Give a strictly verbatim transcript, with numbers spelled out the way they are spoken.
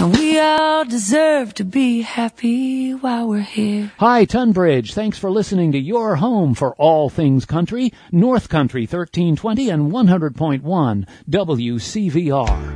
And we all deserve to be happy while we're here. Hi, Tunbridge. Thanks for listening to your home for all things country, North Country thirteen twenty and one hundred point one W C V R.